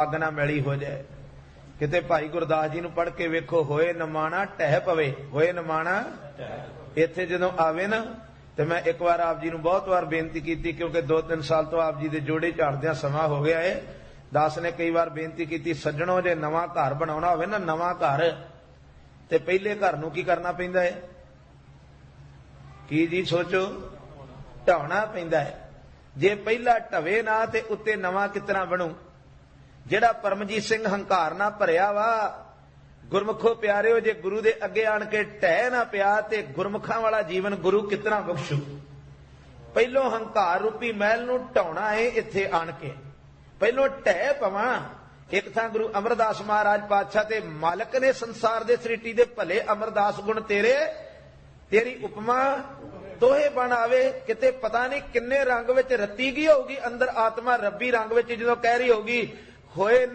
ਅੱਗ ਨਾ ਮਿਲੀ ਹੋ ਜਾਏ। ਕਿਤੇ ਭਾਈ ਗੁਰਦਾਸ ਜੀ ਨੂੰ ਪੜ੍ਹ ਕੇ ਵੇਖੋ, ਹੋਏ ਨਿਮਾਣਾ ਢਹਿ ਪਵੇ, ਹੋਏ ਨਿਮਾਣਾ। ਇੱਥੇ ਜਦੋਂ ਆਵੇ ਨਾ, ਤੇ ਮੈਂ ਇੱਕ ਵਾਰ ਆਪ ਜੀ ਨੂੰ ਬਹੁਤ ਵਾਰ ਬੇਨਤੀ ਕੀਤੀ, ਕਿਉਂਕਿ 2-3 ਸਾਲ ਤੋਂ ਆਪ ਜੀ ਦੇ ਜੋੜੇ ਝਾੜਦਿਆਂ ਸਮਾਂ ਹੋ ਗਿਆ ਏ। ਦਾਸ ਨੇ ਕਈ ਵਾਰ ਬੇਨਤੀ ਕੀਤੀ, ਸੱਜਣੋ ਜੇ ਨਵਾਂ ਘਰ ਬਣਾਉਣਾ ਹੋਵੇ ਨਾ, ਨਵਾਂ ਘਰ, ਤੇ ਪਹਿਲੇ ਘਰ ਨੂੰ ਕੀ ਕਰਨਾ ਪੈਂਦਾ ਹੈ? ਕੀ ਜੀ ਸੋਚੋ, ਢਾਉਣਾ ਪੈਂਦਾ ਹੈ। ਜੇ ਪਹਿਲਾ ਢਵੇ ਨਾ ਤੇ ਉੱਤੇ ਨਵਾਂ ਕਿਤਨਾ ਬਣੂ? ਜਿਹੜਾ ਪਰਮਜੀਤ ਸਿੰਘ ਹੰਕਾਰ ਨਾ ਭਰਿਆ ਵਾ, ਗੁਰਮੁਖੋ ਪਿਆਰਿਓ, ਜੇ ਗੁਰੂ ਦੇ ਅੱਗੇ ਆਣ ਕੇ ਢਹਿ ਨਾ ਪਿਆ ਤੇ ਗੁਰਮੁਖਾਂ ਵਾਲਾ ਜੀਵਨ ਗੁਰੂ ਕਿਤਨਾ ਬਖਸ਼ੂ? ਪਹਿਲੋਂ ਹੰਕਾਰ ਰੂਪੀ ਮਹਿਲ ਨੂੰ ਢਾਉਣਾ ਏ। ਇੱਥੇ ਆਣ ਕੇ ਪਹਿਲੋਂ ਢਹਿ ਪਵਾਂ। ਇੱਕ ਥਾਂ ਗੁਰੂ ਅਮਰਦਾਸ ਮਹਾਰਾਜ ਪਾਤਸ਼ਾਹ ਤੇ ਮਾਲਕ ਨੇ ਸੰਸਾਰ ਦੇ ਸ੍ਰਿਸ਼ਟੀ ਦੇ ਭਲੇ ਅਮਰਦਾਸ ਗੁਣ ਤੇਰੇ, ਤੇਰੀ ਉਪਮਾ ਤੋਹੇ ਬਣ ਆਵੇ। ਕਿਤੇ ਪਤਾ ਨਹੀਂ ਕਿੰਨੇ ਰੰਗ ਵਿੱਚ ਰੱਤੀ ਗਈ ਹੋਊਗੀ ਅੰਦਰ ਆਤਮਾ, ਰੱਬੀ ਰੰਗ ਵਿੱਚ ਜਦੋਂ ਕਹਿ ਰਹੀ ਹੋਊਗੀ, ਹੋਏ